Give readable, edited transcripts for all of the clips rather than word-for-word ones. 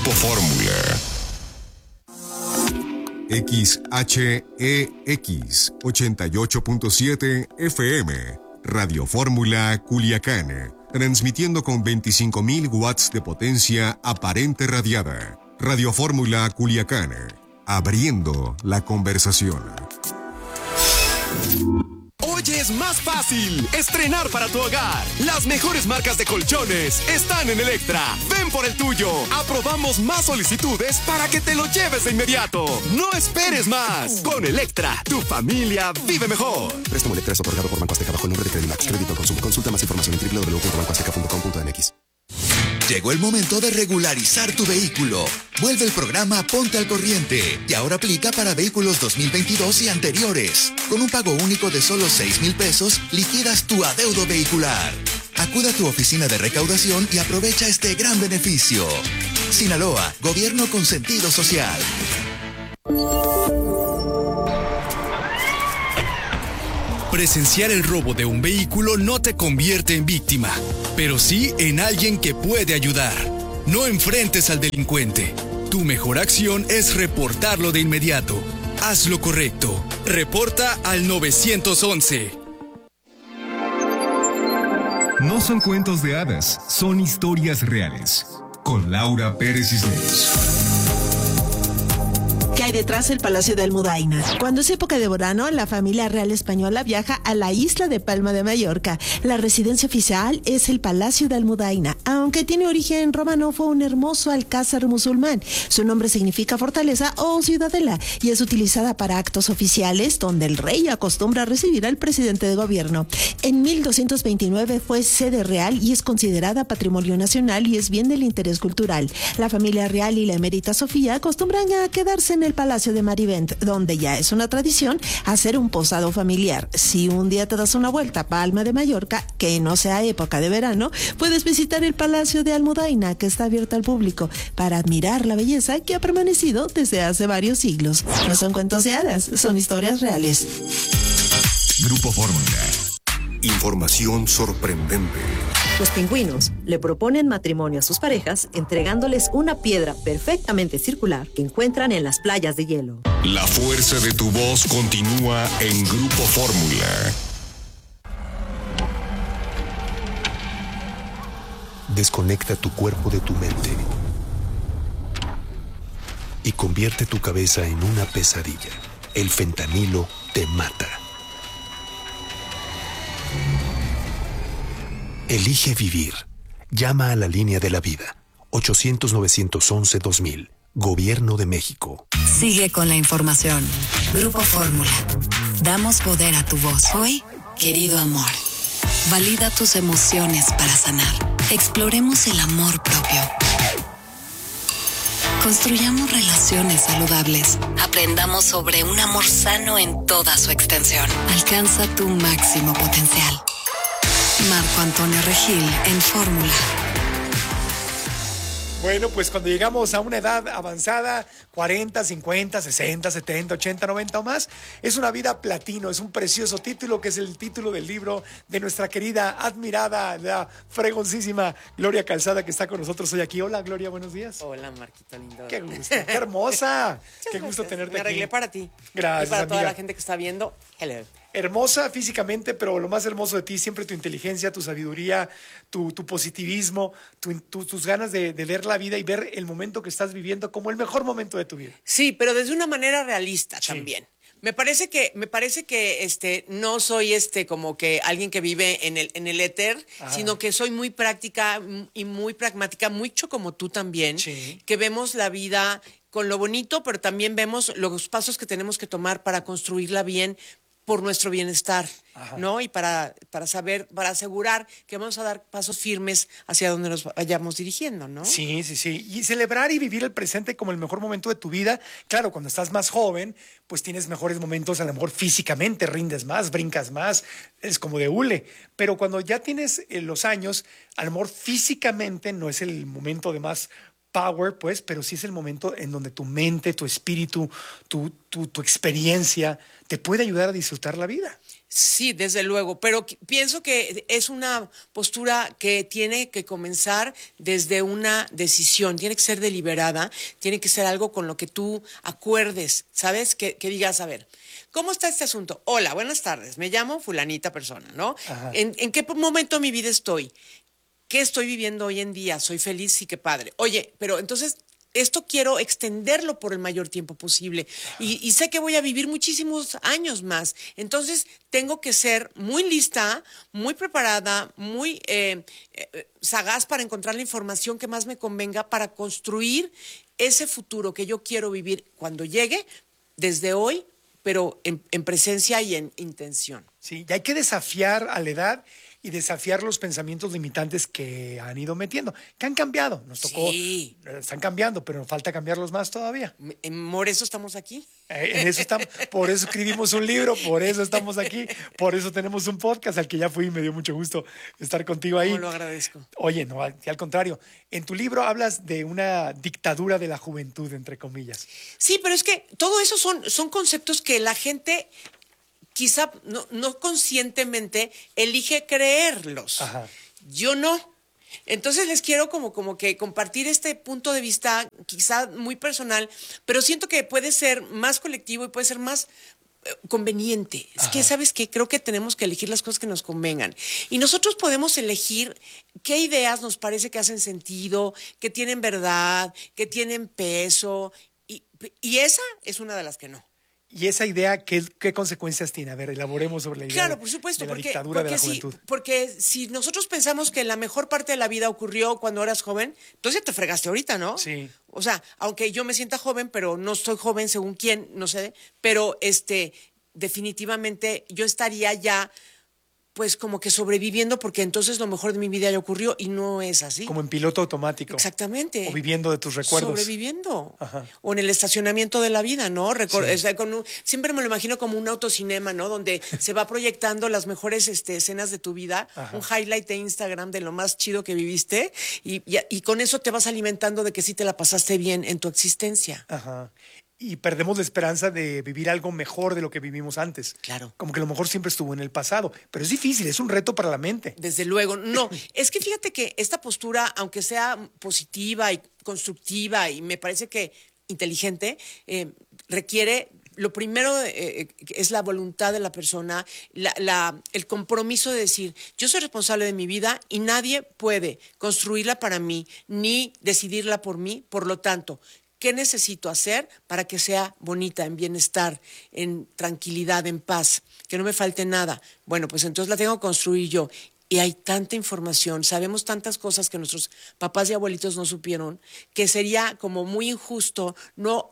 Grupo Fórmula. XHEX 88.7 FM, Radio Fórmula Culiacán, transmitiendo con 25.000 watts de potencia aparente radiada. Radio Fórmula Culiacán, abriendo la conversación. Hoy es más fácil estrenar para tu hogar. Las mejores marcas de colchones están en Electra. Ven por el tuyo. Aprobamos más solicitudes para que te lo lleves de inmediato. No esperes más. Con Electra, tu familia vive mejor. Préstamo Electra es otorgado por Banco Azteca bajo el nombre de Credimax. Crédito al consumo. Consulta más información en www.bancoazteca.com.mx. Llegó el momento de regularizar tu vehículo. Vuelve el programa Ponte al Corriente y ahora aplica para vehículos 2022 y anteriores. Con un pago único de solo 6,000 pesos, liquidas tu adeudo vehicular. Acude a tu oficina de recaudación y aprovecha este gran beneficio. Sinaloa, gobierno con sentido social. Presenciar el robo de un vehículo no te convierte en víctima, pero sí en alguien que puede ayudar. No enfrentes al delincuente. Tu mejor acción es reportarlo de inmediato. Haz lo correcto. Reporta al 911. No son cuentos de hadas, son historias reales. Con Laura Pérez Cisneros. ¿Qué hay detrás del Palacio de Almudaina? Cuando es época de verano, la familia real española viaja a la isla de Palma de Mallorca. La residencia oficial es el Palacio de Almudaina. Aunque tiene origen romano, fue un hermoso alcázar musulmán. Su nombre significa fortaleza o ciudadela y es utilizada para actos oficiales donde el rey acostumbra a recibir al presidente de gobierno. En 1229 fue sede real y es considerada patrimonio nacional y es bien del interés cultural. La familia real y la emérita Sofía acostumbran a quedarse en el Palacio de Marivent, donde ya es una tradición hacer un posado familiar. Si un día te das una vuelta a Palma de Mallorca, que no sea época de verano, puedes visitar el Palacio de Almudaina, que está abierto al público, para admirar la belleza que ha permanecido desde hace varios siglos. No son cuentos de hadas, son historias reales. Grupo Fórmula. Información sorprendente. Los pingüinos le proponen matrimonio a sus parejas entregándoles una piedra perfectamente circular que encuentran en las playas de hielo. La fuerza de tu voz continúa en Grupo Fórmula. Desconecta tu cuerpo de tu mente y convierte tu cabeza en una pesadilla. El fentanilo te mata. Elige vivir. Llama a la línea de la vida. 800-911-2000. Gobierno de México. Sigue con la información. Grupo Fórmula. Damos poder a tu voz. Hoy, querido amor. Valida tus emociones para sanar. Exploremos el amor propio. Construyamos relaciones saludables. Aprendamos sobre un amor sano en toda su extensión. Alcanza tu máximo potencial. Marco Antonio Regil en Fórmula. Bueno, pues cuando llegamos a una edad avanzada, 40, 50, 60, 70, 80, 90 o más, es una vida platino, es un precioso título que es el título del libro de nuestra querida, admirada, la fregoncísima Gloria Calzada, que está con nosotros hoy aquí. Hola, Gloria, buenos días. Hola, Marquito lindo. Qué gusto, qué hermosa. Qué gusto tenerte aquí. Me arreglé para ti. Gracias, y para amiga. toda la gente que está viendo, hello. Hermosa físicamente, pero lo más hermoso de ti, siempre tu inteligencia, tu sabiduría, tu positivismo, tus ganas de ver la vida y ver el momento que estás viviendo como el mejor momento de tu vida. Sí, pero desde una manera realista también. Me parece que no soy como que alguien que vive en el éter, sino que soy muy práctica y muy pragmática, mucho como tú también, que vemos la vida con lo bonito, pero también vemos los pasos que tenemos que tomar para construirla bien por nuestro bienestar, ¿no? Y para asegurar que vamos a dar pasos firmes hacia donde nos vayamos dirigiendo, ¿no? Sí. Y celebrar y vivir el presente como el mejor momento de tu vida. Claro, cuando estás más joven, pues tienes mejores momentos, a lo mejor físicamente rindes más, brincas más, es como de hule. Pero cuando ya tienes los años, a lo mejor físicamente no es el momento de más power, pues, pero sí es el momento en donde tu mente, tu espíritu, tu experiencia te puede ayudar a disfrutar la vida. Sí, desde luego, pero pienso que es una postura que tiene que comenzar desde una decisión, tiene que ser deliberada, tiene que ser algo con lo que tú acuerdes, ¿sabes? Que digas, a ver, ¿cómo está este asunto? Hola, buenas tardes, me llamo fulanita persona, ¿no? ¿En qué momento de mi vida estoy? ¿Qué estoy viviendo hoy en día? ¿Soy feliz? Sí, qué padre. Oye, pero entonces esto quiero extenderlo por el mayor tiempo posible y sé que voy a vivir muchísimos años más. Entonces tengo que ser muy lista, muy preparada, muy sagaz para encontrar la información que más me convenga para construir ese futuro que yo quiero vivir cuando llegue, desde hoy, pero en presencia y en intención. Sí, y hay que desafiar a la edad y desafiar los pensamientos limitantes que han ido metiendo, que han cambiado. Nos tocó, están cambiando, pero nos falta cambiarlos más todavía. Por eso estamos aquí. En eso estamos, por eso escribimos un libro, por eso estamos aquí, por eso tenemos un podcast al que ya fui y me dio mucho gusto estar contigo ahí. No, lo agradezco. Oye, no, al contrario, en tu libro hablas de una dictadura de la juventud, entre comillas. Sí, pero es que todo eso son conceptos que la gente quizá no conscientemente elige creerlos. Ajá. Yo no. Entonces les quiero como que compartir este punto de vista quizá muy personal, pero siento que puede ser más colectivo y puede ser más conveniente. Es que, ¿sabes qué? Creo que tenemos que elegir las cosas que nos convengan. Y nosotros podemos elegir qué ideas nos parece que hacen sentido, que tienen verdad, que tienen peso, y esa es una de las que no. ¿Y esa idea qué consecuencias tiene? A ver, elaboremos sobre la idea. Claro, por supuesto, de la dictadura de la juventud. Porque si nosotros pensamos que la mejor parte de la vida ocurrió cuando eras joven, entonces te fregaste ahorita, ¿no? Sí. O sea, aunque yo me sienta joven, pero no soy joven según quién, no sé, pero definitivamente yo estaría ya pues como que sobreviviendo porque entonces lo mejor de mi vida ya ocurrió y no es así. Como en piloto automático. Exactamente. O viviendo de tus recuerdos. Sobreviviendo. Ajá. O en el estacionamiento de la vida, ¿no? Sí. O sea, siempre me lo imagino como un autocinema, ¿no? Donde se va proyectando las mejores escenas de tu vida, Ajá. un highlight de Instagram de lo más chido que viviste y con eso te vas alimentando de que sí te la pasaste bien en tu existencia. Ajá. Y perdemos la esperanza de vivir algo mejor de lo que vivimos antes. Claro. Como que lo mejor siempre estuvo en el pasado. Pero es difícil, es un reto para la mente. Desde luego. No, es que fíjate que esta postura, aunque sea positiva y constructiva y me parece que inteligente, requiere... Lo primero es la voluntad de la persona, el compromiso de decir, yo soy responsable de mi vida y nadie puede construirla para mí ni decidirla por mí. Por lo tanto, ¿qué necesito hacer para que sea bonita, en bienestar, en tranquilidad, en paz, que no me falte nada? Bueno, pues entonces la tengo que construir yo. Y hay tanta información, sabemos tantas cosas que nuestros papás y abuelitos no supieron, que sería como muy injusto no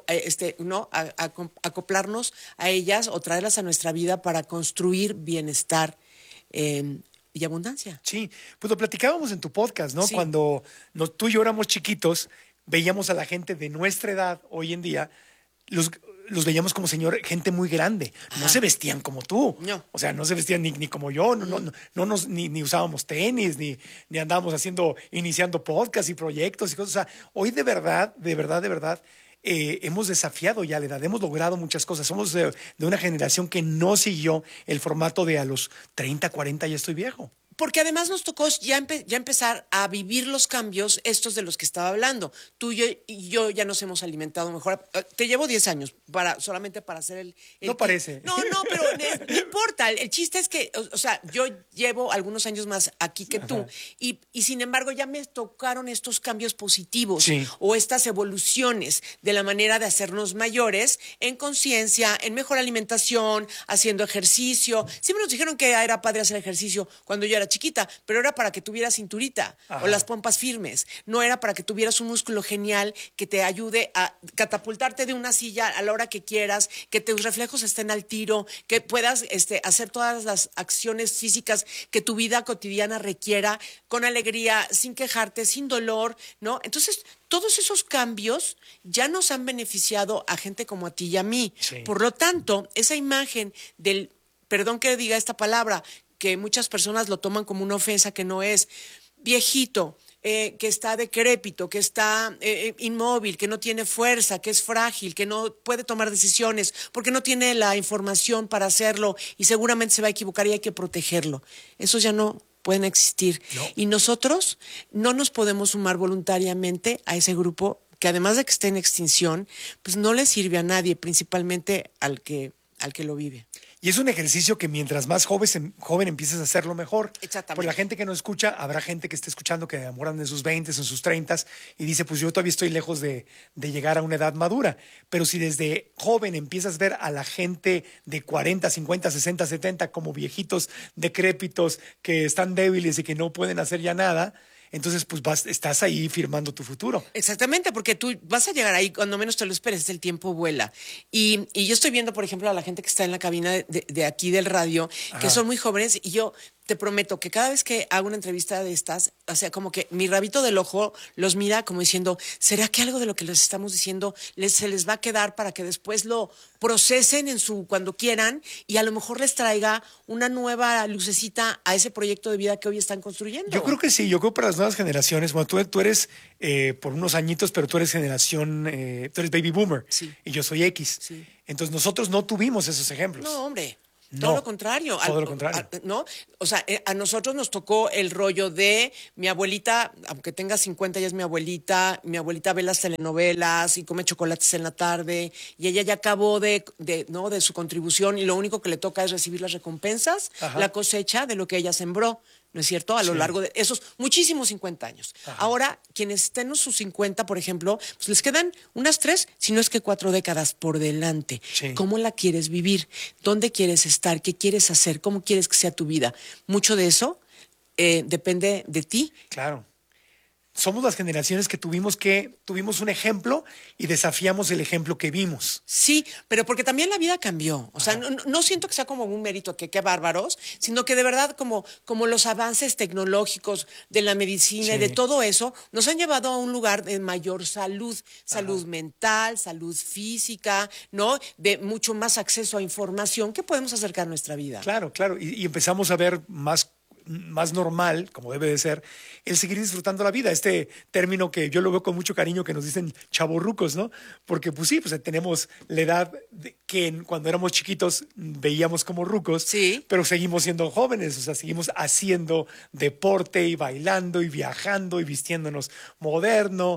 acoplarnos a ellas o traerlas a nuestra vida para construir bienestar y abundancia. Sí, pues lo platicábamos en tu podcast, ¿no? Sí. Cuando tú y yo éramos chiquitos, veíamos a la gente de nuestra edad hoy en día, los veíamos como gente muy grande. Ajá. No se vestían como tú. No. O sea, no se vestían ni como yo, ni usábamos tenis, ni andábamos iniciando podcasts y proyectos y cosas. O sea, hoy de verdad, hemos desafiado ya la edad, hemos logrado muchas cosas. Somos de una generación que no siguió el formato de a los 30, 40 ya estoy viejo. Porque además nos tocó ya empezar a vivir los cambios estos de los que estaba hablando. Tú y yo ya nos hemos alimentado mejor. Te llevo 10 años solamente para hacer el no parece. No, pero no importa. El chiste es que, o sea, yo llevo algunos años más aquí que tú y sin embargo ya me tocaron estos cambios positivos. Sí. O estas evoluciones de la manera de hacernos mayores en conciencia, en mejor alimentación, haciendo ejercicio. Siempre nos dijeron que era padre hacer ejercicio cuando yo era chiquita, pero era para que tuvieras cinturita o las pompas firmes. No era para que tuvieras un músculo genial que te ayude a catapultarte de una silla a la hora que quieras, que tus reflejos estén al tiro, que puedas hacer todas las acciones físicas que tu vida cotidiana requiera con alegría, sin quejarte, sin dolor, ¿no? Entonces, todos esos cambios ya nos han beneficiado a gente como a ti y a mí. Sí. Por lo tanto, esa imagen del, perdón que diga esta palabra, que muchas personas lo toman como una ofensa que no es, viejito, que está decrépito, que está inmóvil, que no tiene fuerza, que es frágil, que no puede tomar decisiones, porque no tiene la información para hacerlo y seguramente se va a equivocar y hay que protegerlo. Esos ya no pueden existir. No. Y nosotros no nos podemos sumar voluntariamente a ese grupo que además de que esté en extinción, pues no le sirve a nadie, principalmente al que lo vive. Y es un ejercicio que mientras más joven empieces a hacerlo mejor. Exactamente. Por la gente que nos escucha, habrá gente que esté escuchando que enamoran en sus 20, en sus 30 y dice, pues yo todavía estoy lejos de llegar a una edad madura. Pero si desde joven empiezas a ver a la gente de 40, 50, 60, 70 como viejitos decrépitos que están débiles y que no pueden hacer ya nada, entonces pues estás ahí firmando tu futuro. Exactamente, porque tú vas a llegar ahí cuando menos te lo esperes, el tiempo vuela. Y yo estoy viendo, por ejemplo, a la gente que está en la cabina de aquí del radio, que son muy jóvenes, y yo te prometo que cada vez que hago una entrevista de estas, o sea, como que mi rabito del ojo los mira como diciendo, ¿será que algo de lo que les estamos diciendo se les va a quedar para que después lo procesen cuando quieran y a lo mejor les traiga una nueva lucecita a ese proyecto de vida que hoy están construyendo? Yo creo que sí, yo creo que para las nuevas generaciones, bueno, tú eres por unos añitos, pero tú eres generación, tú eres baby boomer, sí. Y yo soy X. Sí. Entonces nosotros no tuvimos esos ejemplos. No, hombre. No, todo lo contrario. Todo lo contrario. ¿No? O sea, a nosotros nos tocó el rollo de mi abuelita, aunque tenga 50, ya es mi abuelita ve las telenovelas y come chocolates en la tarde, y ella ya acabó de su contribución y lo único que le toca es recibir las recompensas, la cosecha de lo que ella sembró. ¿No es cierto? A lo largo de esos muchísimos 50 años. Ajá. Ahora, quienes estén en sus 50, por ejemplo, pues les quedan unas 3, si no es que 4 décadas por delante. Sí. ¿Cómo la quieres vivir? ¿Dónde quieres estar? ¿Qué quieres hacer? ¿Cómo quieres que sea tu vida? Mucho de eso depende de ti. Claro. Somos las generaciones que tuvimos un ejemplo y desafiamos el ejemplo que vimos. Sí, pero porque también la vida cambió. O sea, no siento que sea como un mérito que qué bárbaros, sino que de verdad como los avances tecnológicos de la medicina y de todo eso nos han llevado a un lugar de mayor salud mental, salud física, ¿no? De mucho más acceso a información que podemos acercar a nuestra vida. Claro. Y empezamos a ver más normal, como debe de ser, el seguir disfrutando la vida. Este término que yo lo veo con mucho cariño, que nos dicen chavorrucos, ¿no? Porque pues sí, pues tenemos la edad que cuando éramos chiquitos veíamos como rucos, sí, pero seguimos siendo jóvenes, o sea, seguimos haciendo deporte y bailando y viajando y vistiéndonos moderno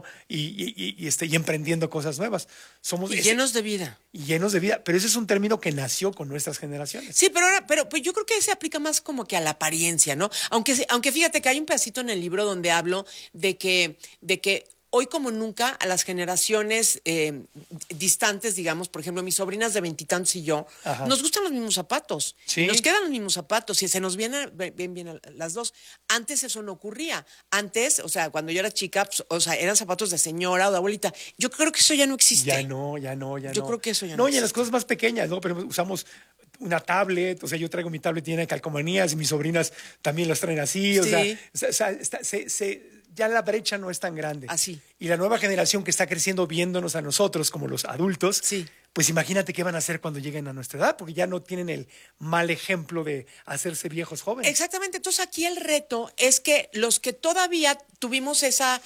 y emprendiendo cosas nuevas. Somos llenos de vida. Y llenos de vida, pero ese es un término que nació con nuestras generaciones. Sí, pero pues yo creo que se aplica más como que a la apariencia, ¿no? Aunque fíjate que hay un pedacito en el libro donde hablo de que hoy como nunca a las generaciones distantes, digamos, por ejemplo, mis sobrinas de 20 y tantos y yo, nos gustan los mismos zapatos. ¿Sí? Nos quedan los mismos zapatos y se nos vienen bien las dos. Antes eso no ocurría. Antes, o sea, cuando yo era chica, pues, o sea, eran zapatos de señora o de abuelita. Yo creo que eso ya no existe. Ya no. Yo creo que eso ya no No, existe. Y en las cosas más pequeñas, ¿no? Pero usamos una tablet, o sea, yo traigo mi tablet llena de calcomanías y mis sobrinas también las traen así, o sea, ya la brecha no es tan grande. Así. Y la nueva generación que está creciendo viéndonos a nosotros como los adultos, pues imagínate qué van a hacer cuando lleguen a nuestra edad, porque ya no tienen el mal ejemplo de hacerse viejos jóvenes. Exactamente. Entonces aquí el reto es que los que todavía tuvimos esa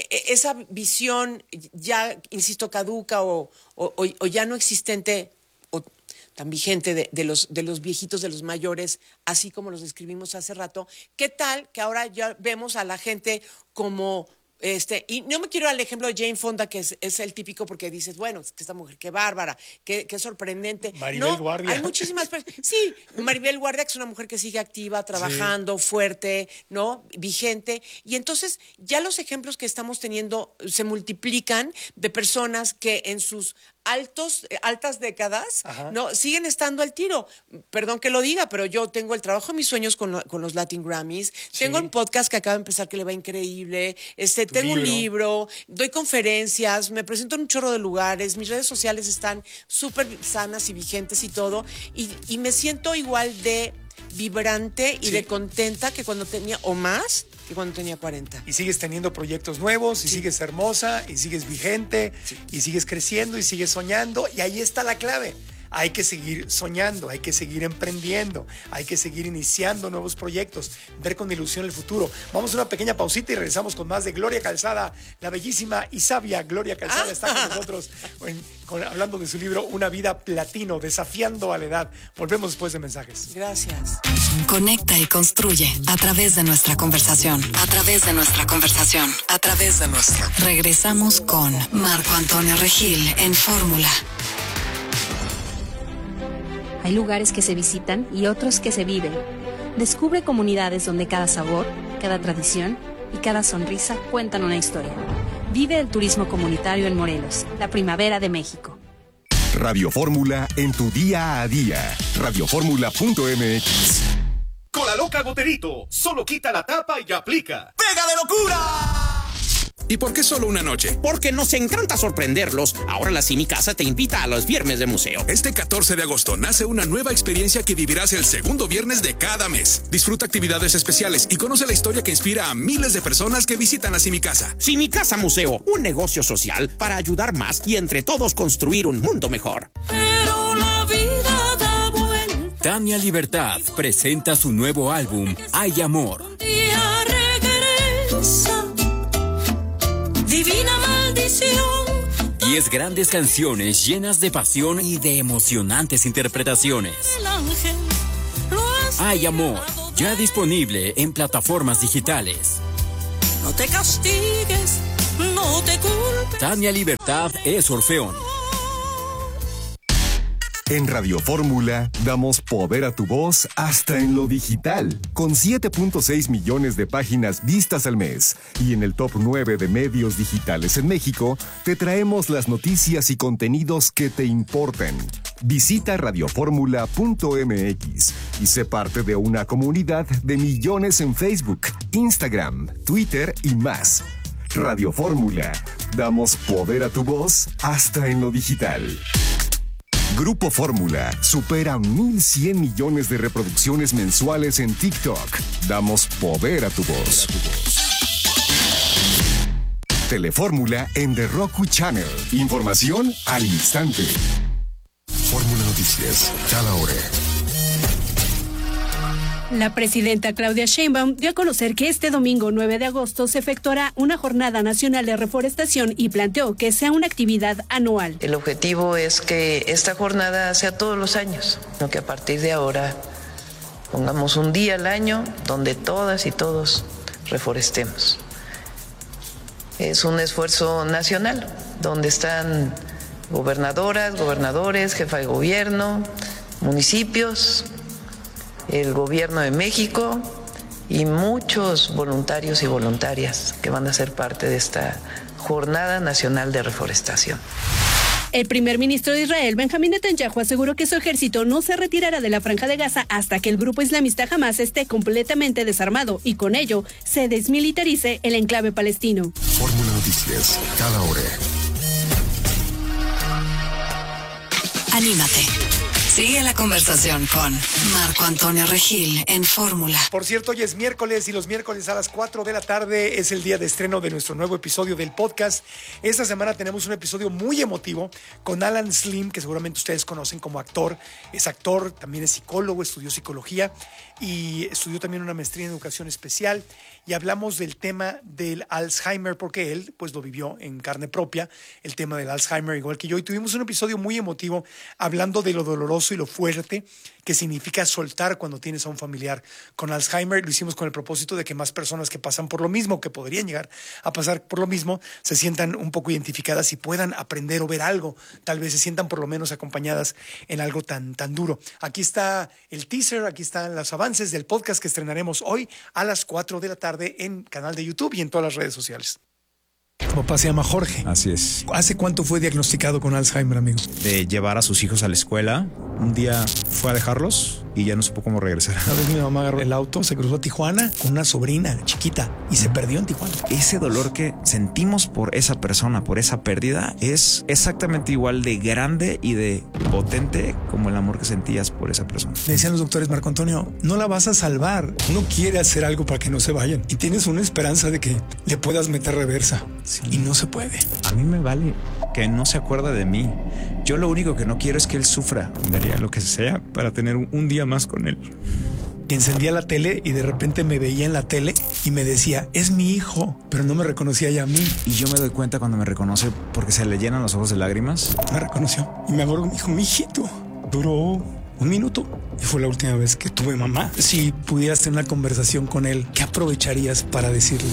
visión ya, insisto, caduca o ya no existente o tan vigente de los viejitos, de los mayores, así como los describimos hace rato, ¿qué tal que ahora ya vemos a la gente como y no me quiero ir al ejemplo de Jane Fonda, que es el típico, porque dices, bueno, es que esta mujer, qué bárbara, qué sorprendente. Maribel Guardia. Hay muchísimas personas. Sí, Maribel Guardia, que es una mujer que sigue activa, trabajando, fuerte, ¿no? Vigente. Y entonces ya los ejemplos que estamos teniendo se multiplican de personas que en sus altas décadas, ¿no? Siguen estando al tiro. Perdón que lo diga, pero yo tengo el trabajo de mis sueños con los Latin Grammys. Sí. Tengo un podcast que acaba de empezar que le va increíble. Tengo un libro, doy conferencias, me presento en un chorro de lugares. Mis redes sociales están súper sanas y vigentes y todo. Y me siento igual de vibrante y de contenta que cuando tenía, o más, que cuando tenía 40. Y sigues teniendo proyectos nuevos, y sigues hermosa, y sigues vigente, y sigues creciendo, y sigues soñando. Y ahí está la clave. hay que seguir soñando, hay que seguir emprendiendo, hay que seguir iniciando nuevos proyectos, ver con ilusión el futuro. Vamos a una pequeña pausita y regresamos con más de Gloria Calzada. La bellísima y sabia Gloria Calzada está con nosotros hablando de su libro Una vida platino, desafiando a la edad. Volvemos después de mensajes. Gracias. Conecta y construye a través de nuestra conversación. A través de nuestra conversación. A través de nuestra. Regresamos con Marco Antonio Regil en Fórmula. Hay lugares que se visitan y otros que se viven. Descubre comunidades donde cada sabor, cada tradición y cada sonrisa cuentan una historia. Vive el turismo comunitario en Morelos, la primavera de México. Radio Fórmula en tu día a día. Radioformula.mx. Con la loca Goterito, solo quita la tapa y aplica. ¡Pega de locura! ¿Y por qué solo una noche? Porque nos encanta sorprenderlos. Ahora la Simi Casa te invita a los viernes de museo. Este 14 de agosto nace una nueva experiencia que vivirás el segundo viernes de cada mes. Disfruta actividades especiales y conoce la historia que inspira a miles de personas que visitan la Simi Casa. Simi Casa Museo, un negocio social para ayudar más y entre todos construir un mundo mejor. Pero la vida da vuelta. Tania Libertad presenta su nuevo álbum, Hay Amor. Un día regresa. Divina maldición. 10 grandes canciones llenas de pasión y de emocionantes interpretaciones. El ángel Hay Amor, ya disponible en plataformas digitales. No te castigues, no te culpes. Tania Libertad es Orfeón. En Radio Fórmula damos poder a tu voz hasta en lo digital, con 7.6 millones de páginas vistas al mes. Y en el top 9 de medios digitales en México, te traemos las noticias y contenidos que te importan. Visita radioformula.mx y sé parte de una comunidad de millones en Facebook, Instagram, Twitter y más. Radio Fórmula, damos poder a tu voz hasta en lo digital. Grupo Fórmula supera 1,100 millones de reproducciones mensuales en TikTok. Damos poder a tu voz. Telefórmula en The Roku Channel. Información al instante. Fórmula Noticias, cada hora. La presidenta Claudia Sheinbaum dio a conocer que este domingo 9 de agosto se efectuará una jornada nacional de reforestación y planteó que sea una actividad anual. El objetivo es que esta jornada sea todos los años, no que a partir de ahora pongamos un día al año donde todas y todos reforestemos. Es un esfuerzo nacional donde están gobernadoras, gobernadores, jefa de gobierno, municipios, el gobierno de México y muchos voluntarios y voluntarias que van a ser parte de esta Jornada Nacional de Reforestación. El primer ministro de Israel, Benjamín Netanyahu, aseguró que su ejército no se retirará de la Franja de Gaza hasta que el grupo islamista Hamás esté completamente desarmado y con ello se desmilitarice el enclave palestino. Fórmula Noticias, cada hora. Anímate. Sigue la conversación con Marco Antonio Regil en Fórmula. Por cierto, hoy es miércoles y los miércoles a las 4 de la tarde es el día de estreno de nuestro nuevo episodio del podcast. Esta semana tenemos un episodio muy emotivo con Alan Slim, que seguramente ustedes conocen como actor. Es actor, también es psicólogo, estudió psicología y estudió también una maestría en educación especial. Y hablamos del tema del Alzheimer, porque él pues lo vivió en carne propia, el tema del Alzheimer igual que yo. Y tuvimos un episodio muy emotivo hablando de lo doloroso y lo fuerte que significa soltar cuando tienes a un familiar con Alzheimer. Lo hicimos con el propósito de que más personas que pasan por lo mismo, que podrían llegar a pasar por lo mismo, se sientan un poco identificadas y puedan aprender o ver algo. Tal vez se sientan por lo menos acompañadas en algo tan duro. Aquí está el teaser, aquí están los avances del podcast que estrenaremos hoy a las 4 de la tarde en canal de YouTube y en todas las redes sociales. Tu papá se llama Jorge. Así es. ¿Hace cuánto fue diagnosticado con Alzheimer, amigo? De llevar a sus hijos a la escuela. Un día fue a dejarlos y ya no supo cómo regresar. Una vez mi mamá agarró el auto, se cruzó a Tijuana con una sobrina chiquita y se perdió en Tijuana. Ese dolor que sentimos por esa persona, por esa pérdida, es exactamente igual de grande y de potente como el amor que sentías por esa persona. Le decían los doctores: Marco Antonio, no la vas a salvar. Uno quiere hacer algo para que no se vayan y tienes una esperanza de que le puedas meter reversa, y no se puede. A mí me vale que no se acuerda de mí. Yo lo único que no quiero es que él sufra. Daría lo que sea para tener un día más con él. Y encendía la tele y de repente me veía en la tele y me decía: es mi hijo, pero no me reconocía ya a mí. Y yo me doy cuenta cuando me reconoce porque se le llenan los ojos de lágrimas. Me reconoció y me acuerdo, me dijo: mi hijito. Duró 1 minuto y fue la última vez que tuve mamá. Si pudieras tener una conversación con él, ¿qué aprovecharías para decirle?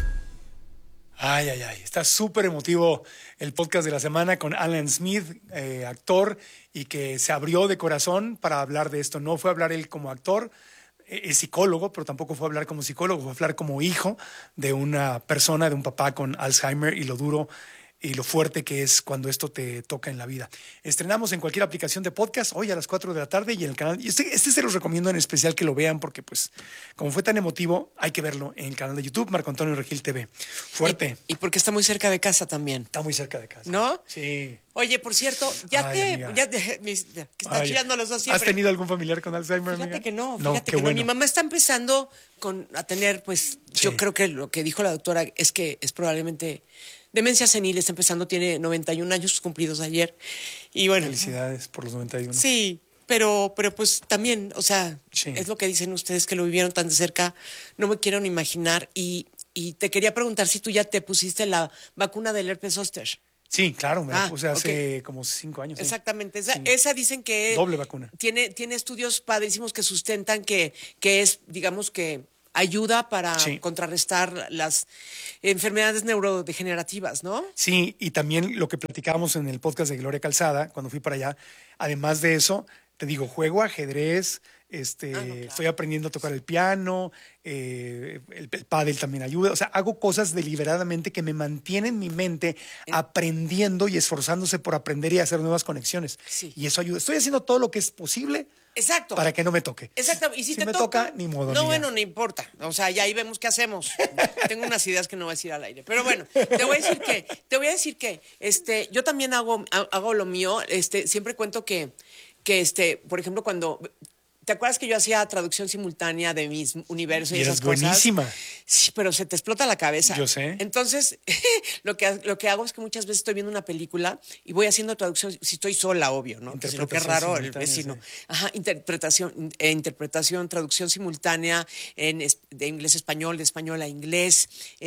Ay, está súper emotivo el podcast de la semana con Alan Smith, actor, y que se abrió de corazón para hablar de esto. No fue a hablar él como actor, es psicólogo, pero tampoco fue a hablar como psicólogo, fue a hablar como hijo de una persona, de un papá con Alzheimer, y lo duro y lo fuerte que es cuando esto te toca en la vida. Estrenamos en cualquier aplicación de podcast hoy a las 4 de la tarde y en el canal. Y este se los recomiendo en especial que lo vean porque, pues, como fue tan emotivo, hay que verlo en el canal de YouTube, Marco Antonio Regil TV. Fuerte. Y porque está muy cerca de casa también. Está muy cerca de casa. ¿No? Sí. Oye, por cierto, que está chillando los dos siempre. ¿Has tenido algún familiar con Alzheimer, Fíjate amiga? que no, No, fíjate qué que bueno. no. Mi mamá está empezando a tener, pues, yo creo que lo que dijo la doctora es que es probablemente demencia senil, está empezando, tiene 91 años cumplidos ayer. Y bueno. Felicidades por los 91. Sí, pero pues también, o sea, es lo que dicen ustedes que lo vivieron tan de cerca, no me quiero ni imaginar. Y te quería preguntar si tú ya te pusiste la vacuna del herpes zóster. Sí, claro, me la puse hace como 5 años. Exactamente, esa dicen que doble vacuna. Tiene estudios padrísimos que sustentan que es, digamos que ayuda para contrarrestar las enfermedades neurodegenerativas, ¿no? Sí, y también lo que platicábamos en el podcast de Gloria Calzada, cuando fui para allá, además de eso, te digo, juego ajedrez, estoy aprendiendo a tocar el piano, el pádel también ayuda, o sea, hago cosas deliberadamente que me mantienen mi mente aprendiendo y esforzándose por aprender y hacer nuevas conexiones. Sí. Y eso ayuda. Estoy haciendo todo lo que es posible. Exacto. Para que no me toque. Exacto. Y si te me toca, ni modo. No, bueno, no importa. O sea, ya ahí vemos qué hacemos. Tengo unas ideas que no voy a decir al aire. Pero bueno, te voy a decir que yo también hago lo mío. Siempre cuento que por ejemplo, cuando ¿te acuerdas que yo hacía traducción simultánea de mis universos y esas cosas? Buenísima. Sí, pero se te explota la cabeza. Yo sé. Entonces, lo que hago es que muchas veces estoy viendo una película y voy haciendo traducción, si estoy sola, obvio, ¿no? Entonces, lo que es raro, el vecino. Sí. Ajá, interpretación, traducción simultánea de inglés a español, de español a inglés.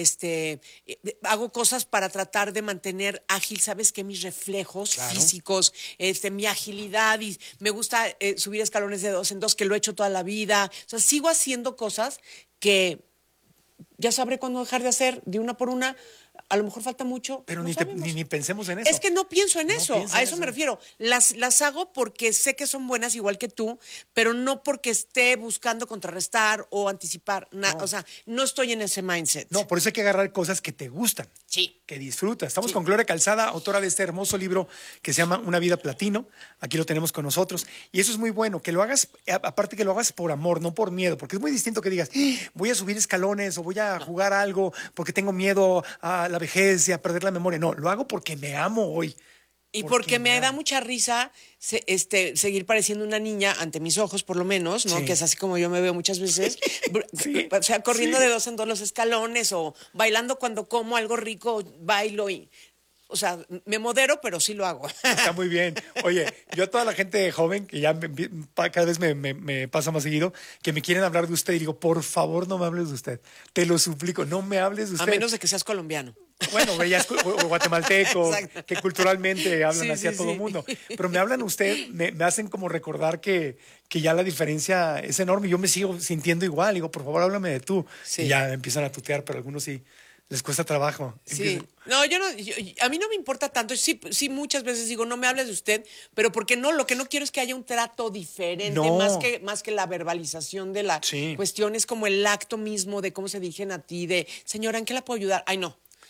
Hago cosas para tratar de mantener ágil, ¿sabes qué? Mis reflejos físicos, mi agilidad, y me gusta subir escalones de 2 en 2, que lo he hecho toda la vida. O sea, sigo haciendo cosas que ya sabré cuándo dejar de hacer de una por una. A lo mejor falta mucho. Pero ni pensemos en eso. Es que no pienso en eso. A eso me refiero. Las hago porque sé que son buenas igual que tú, pero no porque esté buscando contrarrestar o anticipar. O sea, no estoy en ese mindset. No, por eso hay que agarrar cosas que te gustan. Sí. Que disfrutas. Estamos con Gloria Calzada, autora de este hermoso libro que se llama Una vida platino. Aquí lo tenemos con nosotros. Y eso es muy bueno, que lo hagas, aparte que lo hagas por amor, no por miedo, porque es muy distinto que digas, voy a subir escalones o voy a jugar algo porque tengo miedo a la vejez y a perder la memoria. No, lo hago porque me amo hoy. Y porque me da mucha risa seguir pareciendo una niña ante mis ojos, por lo menos, ¿no? Sí. Que es así como yo me veo muchas veces. Sí. O sea, corriendo de 2 en 2 los escalones o bailando cuando como algo rico, bailo y... O sea, me modero, pero sí lo hago. Está muy bien. Oye, yo a toda la gente joven, que ya cada vez me pasa más seguido, que me quieren hablar de usted y digo, por favor, no me hables de usted. Te lo suplico, no me hables de usted. A menos de que seas colombiano. Bueno, o guatemalteco, que culturalmente hablan así a todo el mundo. Pero me hablan usted, me hacen como recordar que ya la diferencia es enorme. Yo me sigo sintiendo igual. Digo, por favor, háblame de tú. Sí. Y ya empiezan a tutear, pero algunos sí les cuesta trabajo. Sí. No, a mí no me importa tanto. Sí, muchas veces digo, no me hables de usted, pero porque no, lo que no quiero es que haya un trato diferente, más que la verbalización de la cuestión, es como el acto mismo de cómo se dirigen a ti, de, señora, ¿en qué la puedo ayudar? Ay, no.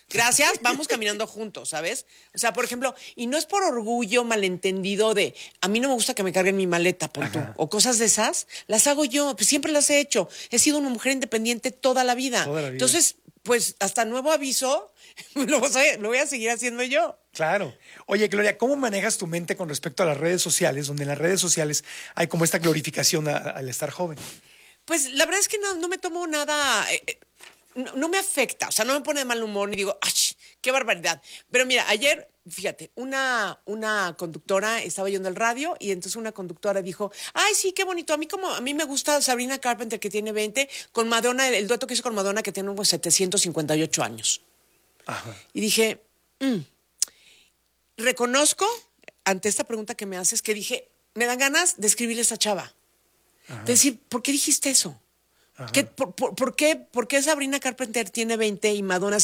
Gracias, vamos caminando juntos, ¿sabes? O sea, por ejemplo, y no es por orgullo malentendido de, a mí no me gusta que me carguen mi maleta, pon tú, o cosas de esas, las hago yo, pues siempre las he hecho. He sido una mujer independiente toda la vida. Entonces, pues hasta nuevo aviso, lo voy a seguir haciendo yo. Claro. Oye, Gloria, ¿cómo manejas tu mente con respecto a las redes sociales, donde en las redes sociales hay como esta glorificación al estar joven? Pues la verdad es que no me tomo nada, no me afecta, o sea, no me pone de mal humor ni digo, ¡ay, qué barbaridad! Pero mira, ayer, fíjate, una conductora estaba yendo al radio y entonces una conductora dijo, ¡ay, sí, qué bonito! A mí me gusta Sabrina Carpenter, que tiene 20, con Madonna, el dueto que hizo con Madonna, que tiene unos 758 años. Ajá. Y dije, reconozco, ante esta pregunta que me haces, que dije, me dan ganas de escribirle a esa chava. Ajá. De decir, ¿por qué dijiste eso? ¿Por qué Sabrina Carpenter tiene 20 y Madonna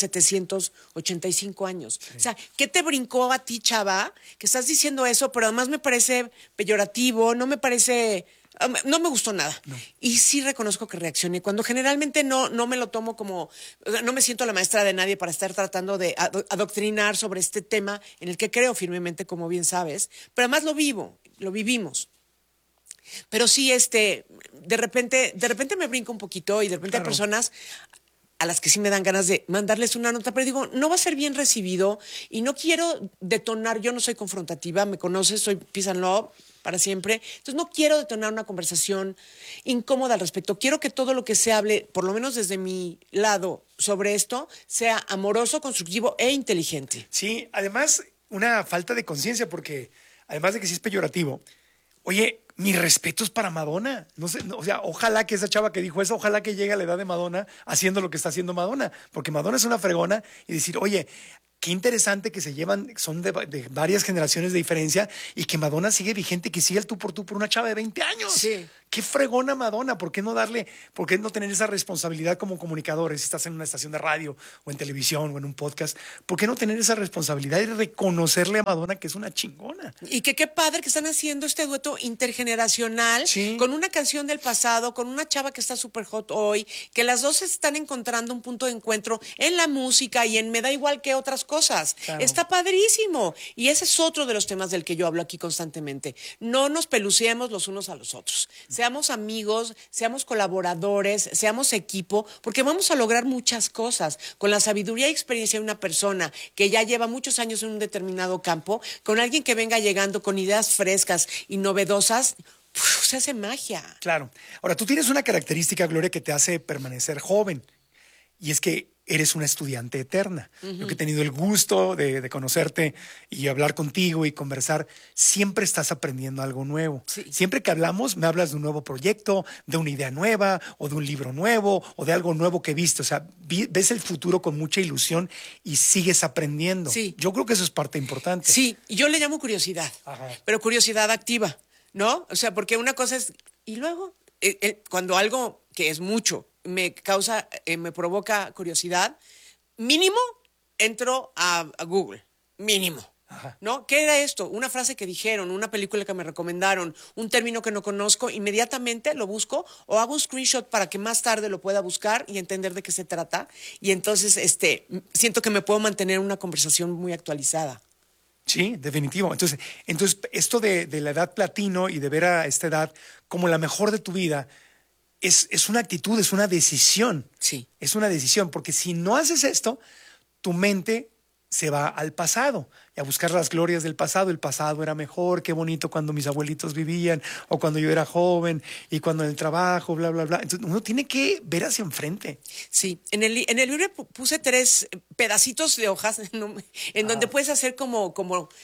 785 años? Sí. O sea, ¿qué te brincó a ti, chava? Que estás diciendo eso, pero además me parece peyorativo, no me gustó nada. No. Y sí reconozco que reaccioné. Cuando generalmente no me lo tomo como, no me siento la maestra de nadie para estar tratando de adoctrinar sobre este tema en el que creo firmemente, como bien sabes, pero además lo vivimos. Pero sí, de repente me brinco un poquito y de repente hay personas a las que sí me dan ganas de mandarles una nota, pero digo, no va a ser bien recibido y no quiero detonar, yo no soy confrontativa, me conoces, soy peace and love para siempre, entonces no quiero detonar una conversación incómoda al respecto, quiero que todo lo que se hable, por lo menos desde mi lado, sobre esto, sea amoroso, constructivo e inteligente. Sí, además, una falta de conciencia, porque además de que sí es peyorativo, oye, mis respetos para Madonna. No sé, o sea, ojalá que esa chava que dijo eso, ojalá que llegue a la edad de Madonna haciendo lo que está haciendo Madonna, porque Madonna es una fregona y decir, oye, qué interesante que se llevan, son de varias generaciones de diferencia y que Madonna sigue vigente, que sigue el tú por una chava de 20 años. Sí. Qué fregona Madonna, ¿por qué no tener esa responsabilidad como comunicadores? Si estás en una estación de radio o en televisión o en un podcast, ¿por qué no tener esa responsabilidad y reconocerle a Madonna que es una chingona? Y que qué padre que están haciendo este dueto intergeneracional, sí, con una canción del pasado, con una chava que está súper hot hoy, que las dos están encontrando un punto de encuentro en la música y en me da igual que otras cosas. Claro. Está padrísimo. Y ese es otro de los temas del que yo hablo aquí constantemente. No nos peluciemos los unos a los otros. Seamos amigos, seamos colaboradores, seamos equipo, porque vamos a lograr muchas cosas. Con la sabiduría y experiencia de una persona que ya lleva muchos años en un determinado campo, con alguien que venga llegando con ideas frescas y novedosas, se hace magia. Claro. Ahora, tú tienes una característica, Gloria, que te hace permanecer joven, y es que eres una estudiante eterna. Uh-huh. Yo que he tenido el gusto de conocerte y hablar contigo y conversar, siempre estás aprendiendo algo nuevo. Sí. Siempre que hablamos, me hablas de un nuevo proyecto, de una idea nueva, o de un libro nuevo, o de algo nuevo que viste. O sea, ves el futuro con mucha ilusión y sigues aprendiendo. Sí. Yo creo que eso es parte importante. Sí, yo le llamo curiosidad, pero curiosidad activa, ¿no? O sea, porque una cosa es... Y luego, cuando algo que es mucho me provoca curiosidad, mínimo entro a Google, mínimo. Ajá. ¿No? ¿Qué era esto? Una frase que dijeron, una película que me recomendaron, un término que no conozco, inmediatamente lo busco o hago un screenshot para que más tarde lo pueda buscar y entender de qué se trata. Y entonces siento que me puedo mantener una conversación muy actualizada. Sí, definitivo. Entonces esto de la edad platino y de ver a esta edad como la mejor de tu vida, es una actitud, es una decisión. Sí. Es una decisión, porque si no haces esto, tu mente se va al pasado y a buscar las glorias del pasado. El pasado era mejor, qué bonito cuando mis abuelitos vivían o cuando yo era joven y cuando en el trabajo, bla, bla, bla. Entonces uno tiene que ver hacia enfrente. Sí, en el libro puse 3 pedacitos de hojas en donde puedes hacer como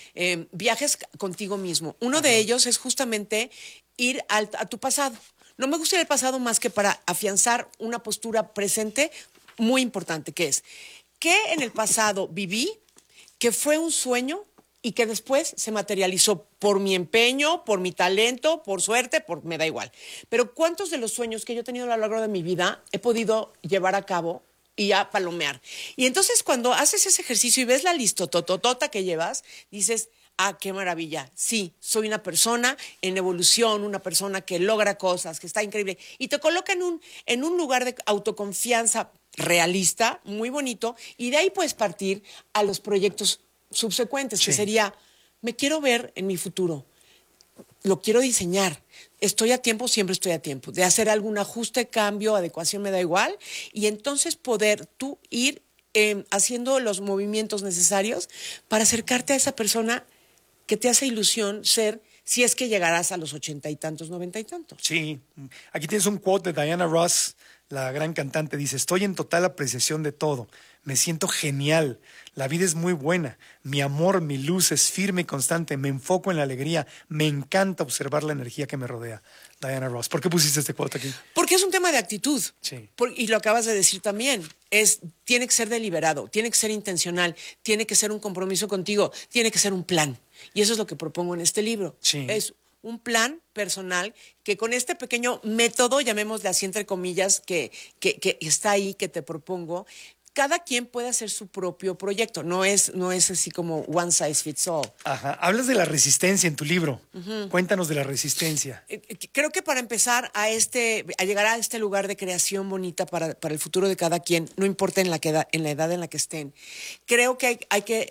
viajes contigo mismo. Uno de ellos es justamente ir a tu pasado. No me gusta ir al pasado más que para afianzar una postura presente muy importante, que es que en el pasado viví, que fue un sueño y que después se materializó por mi empeño, por mi talento, por suerte, me da igual. Pero ¿cuántos de los sueños que yo he tenido a lo largo de mi vida he podido llevar a cabo y a palomear? Y entonces cuando haces ese ejercicio y ves la listototota que llevas, dices... Ah, qué maravilla. Sí, soy una persona en evolución, una persona que logra cosas, que está increíble. Y te coloca en un lugar de autoconfianza realista, muy bonito, y de ahí puedes partir a los proyectos subsecuentes, que sería, me quiero ver en mi futuro, lo quiero diseñar, estoy a tiempo, siempre estoy a tiempo, de hacer algún ajuste, cambio, adecuación, me da igual, y entonces poder tú ir haciendo los movimientos necesarios para acercarte a esa persona que te hace ilusión ser, si es que llegarás a los 80 y tantos, 90 y tantos. Sí, aquí tienes un quote de Diana Ross, la gran cantante, dice, estoy en total apreciación de todo, me siento genial, la vida es muy buena, mi amor, mi luz es firme y constante, me enfoco en la alegría, me encanta observar la energía que me rodea. Diana Ross, ¿por qué pusiste este quote aquí? Porque es un tema de actitud. Sí. Y lo acabas de decir también, tiene que ser deliberado, tiene que ser intencional, tiene que ser un compromiso contigo, tiene que ser un plan. Y eso es lo que propongo en este libro. Sí. Es un plan personal que con este pequeño método, llamémosle así entre comillas, que está ahí, que te propongo, cada quien puede hacer su propio proyecto. No es así como one size fits all. Ajá. Hablas de la resistencia en tu libro. Cuéntanos de la resistencia. Creo que para empezar a llegar a este lugar de creación bonita para el futuro de cada quien, no importa en la edad en la que estén, creo que hay que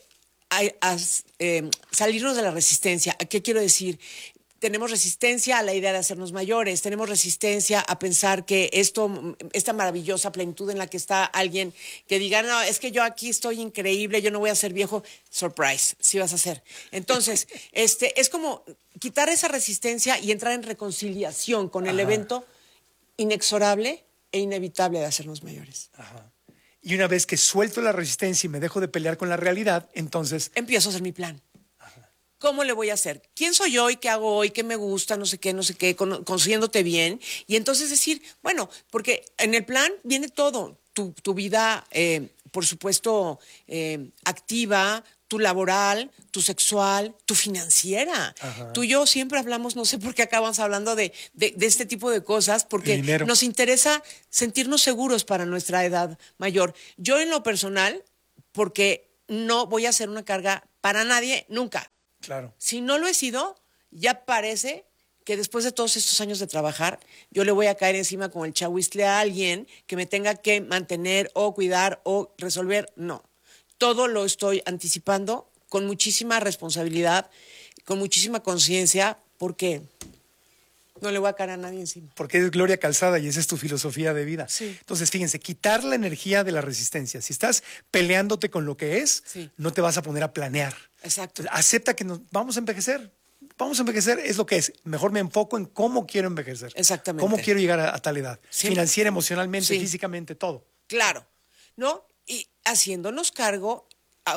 salirnos de la resistencia. ¿A qué quiero decir? Tenemos resistencia a la idea de hacernos mayores, tenemos resistencia a pensar que esta maravillosa plenitud en la que está alguien que diga, no, es que yo aquí estoy increíble, yo no voy a ser viejo. Surprise, sí vas a ser. Entonces, es como quitar esa resistencia y entrar en reconciliación con el evento inexorable e inevitable de hacernos mayores. Ajá. Y una vez que suelto la resistencia y me dejo de pelear con la realidad, entonces empiezo a hacer mi plan. ¿Cómo le voy a hacer? ¿Quién soy yo y qué hago hoy? ¿Qué me gusta? No sé qué, conociéndote bien. Y entonces decir, bueno, porque en el plan viene todo. Tu vida, por supuesto, activa, tu laboral, tu sexual, tu financiera. Ajá. Tú y yo siempre hablamos, no sé por qué acabamos hablando de este tipo de cosas, porque nos interesa sentirnos seguros para nuestra edad mayor. Yo en lo personal, porque no voy a ser una carga para nadie nunca. Claro. Si no lo he sido, ya parece que después de todos estos años de trabajar, yo le voy a caer encima con el chahuistle a alguien que me tenga que mantener o cuidar o resolver. No. Todo lo estoy anticipando con muchísima responsabilidad, con muchísima conciencia, porque no le voy a caer a nadie encima. Porque es Gloria Calzada y esa es tu filosofía de vida. Sí. Entonces, fíjense, quitar la energía de la resistencia. Si estás peleándote con lo que es, no te vas a poner a planear. Exacto. Entonces, acepta que vamos a envejecer. Vamos a envejecer, es lo que es. Mejor me enfoco en cómo quiero envejecer. Exactamente. Cómo quiero llegar a tal edad. Sí. Financiera, emocionalmente, físicamente, todo. Claro. ¿No? Y haciéndonos cargo,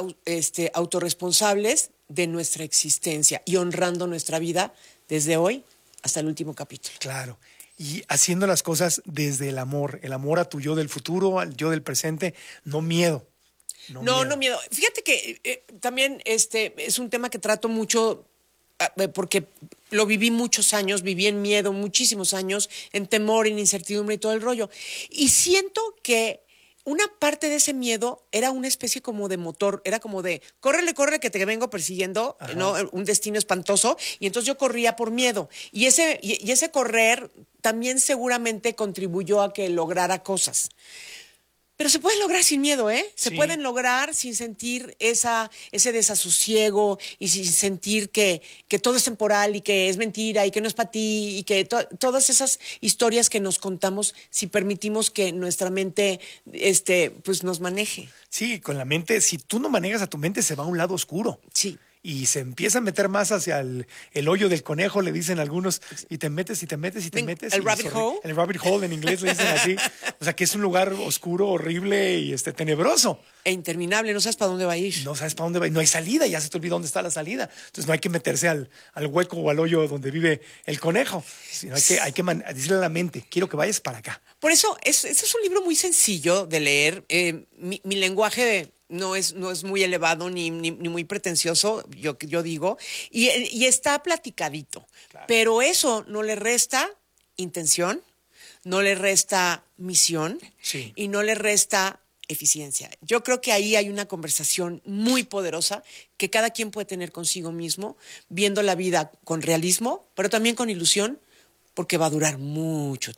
autorresponsables de nuestra existencia y honrando nuestra vida desde hoy hasta el último capítulo. Claro. Y haciendo las cosas desde el amor a tu yo del futuro, al yo del presente, no miedo. No miedo. Fíjate que también es un tema que trato mucho porque lo viví muchos años, viví en miedo muchísimos años, en temor, en incertidumbre y todo el rollo. Y siento que una parte de ese miedo era una especie como de motor, era como de, córrele, que te vengo persiguiendo, ¿no? Un destino espantoso, y entonces yo corría por miedo. Y ese correr también seguramente contribuyó a que lograra cosas. Pero se pueden lograr sin miedo, ¿eh? Se pueden lograr sin sentir ese desasosiego y sin sentir que todo es temporal y que es mentira y que no es para ti y que todas esas historias que nos contamos si permitimos que nuestra mente pues nos maneje. Sí, con la mente, si tú no manejas a tu mente, se va a un lado oscuro. Sí. Y se empieza a meter más hacia el hoyo del conejo, le dicen algunos, y te metes. El rabbit hole. El rabbit hole en inglés le dicen así. O sea, que es un lugar oscuro, horrible y tenebroso. E interminable, no sabes para dónde va a ir. No sabes para dónde va a ir, no hay salida, ya se te olvidó dónde está la salida. Entonces no hay que meterse al hueco o al hoyo donde vive el conejo. Sino hay que decirle a la mente, quiero que vayas para acá. Por eso, este es un libro muy sencillo de leer. Mi lenguaje no es muy elevado ni muy pretencioso, yo digo, y está platicadito. Claro. Pero eso no le resta intención, no le resta misión y no le resta eficiencia. Yo creo que ahí hay una conversación muy poderosa que cada quien puede tener consigo mismo, viendo la vida con realismo, pero también con ilusión, porque va a durar mucho tiempo.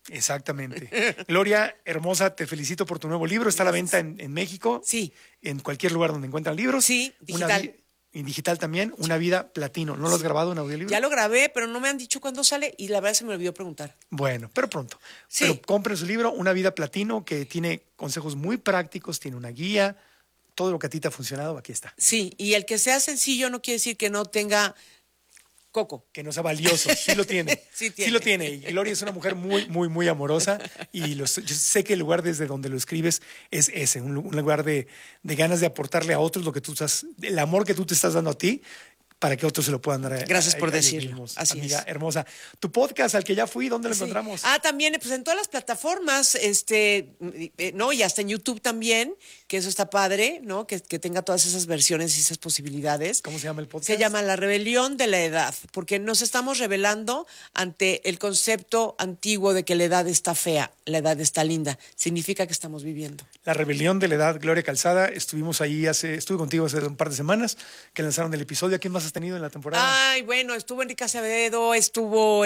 Exactamente. Gloria, hermosa, te felicito por tu nuevo libro. Está a la venta en México. Sí. En cualquier lugar donde encuentran libros. Sí, digital. Y digital también, Una vida platino. ¿No lo has grabado en audiolibro? Ya lo grabé, pero no me han dicho cuándo sale y la verdad se me olvidó preguntar. Bueno, pero pronto. Sí. Pero compren su libro, Una vida platino, que tiene consejos muy prácticos, tiene una guía, todo lo que a ti te ha funcionado, aquí está. Sí, y el que sea sencillo no quiere decir que no tenga coco. Que no sea valioso, sí lo tiene. Sí Sí lo tiene. Y Gloria es una mujer muy amorosa y yo sé que el lugar desde donde lo escribes es ese, un lugar de ganas de aportarle a otros lo que tú estás, el amor que tú te estás dando a ti, para que otros se lo puedan dar. Gracias por ellos decirlo. mismos. Así Amiga es. hermosa. Tu podcast al que ya fui, ¿dónde lo encontramos? También, pues en todas las plataformas, ¿no? Y hasta en YouTube también, que eso está padre, ¿no? Que tenga todas esas versiones y esas posibilidades. ¿Cómo se llama el podcast? Se llama La Rebelión de la Edad, porque nos estamos rebelando ante el concepto antiguo de que la edad está fea, la edad está linda. Significa que estamos viviendo. La Rebelión de la Edad, Gloria Calzada. Estuve contigo hace un par de semanas que lanzaron el episodio. ¿A quién más has tenido en la temporada? Ay, bueno, estuvo Enrique Acevedo, estuvo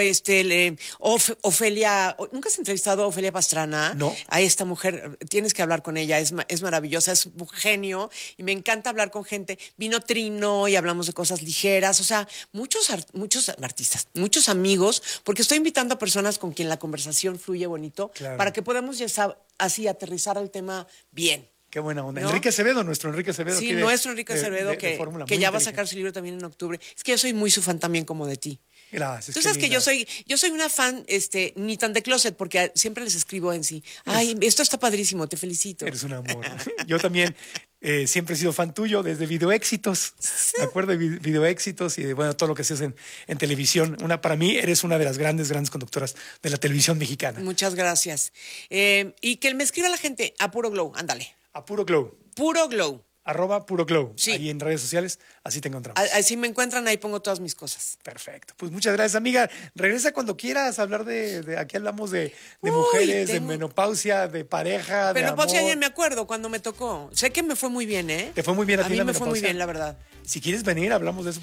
Ofelia. ¿Nunca has entrevistado a Ofelia Pastrana? No. A esta mujer, tienes que hablar con ella, es maravillosa, es un genio y me encanta hablar con gente. Vino Trino y hablamos de cosas ligeras, o sea, muchos artistas, muchos amigos, porque estoy invitando a personas con quien la conversación fluye bonito, Claro. para que podamos así aterrizar el tema bien. Qué buena onda. ¿No? Enrique Acevedo, nuestro Enrique Acevedo. Sí, aquí nuestro Enrique Acevedo, de que Fórmula, ya muy va a inteligente. sacar su libro también en octubre. Es que yo soy muy su fan también como de ti. Gracias. Tú qué sabes que linda. yo soy una fan, ni tan de closet, porque siempre les escribo en sí. Ay, esto está padrísimo, te felicito. Eres un amor. Yo también siempre he sido fan tuyo desde Video Éxitos. Me acuerdo de Video Éxitos y de todo lo que haces en televisión. Para mí eres una de las grandes conductoras de la televisión mexicana. Muchas gracias. Y que me escriba la gente a Puro Glow, ándale. A Puro Glow. Puro Glow. @Puro Glow. Sí. Ahí en redes sociales, así te encontramos. Así me encuentran, ahí pongo todas mis cosas. Perfecto. Pues muchas gracias, amiga. Regresa cuando quieras a hablar de aquí hablamos de mujeres, de menopausia, de pareja, Menopausia de amor. ayer me acuerdo cuando me tocó. Sé que me fue muy bien, ¿eh? Te fue muy bien a ti mí la me fue muy menopausia. bien, la verdad. Si quieres venir, hablamos de eso.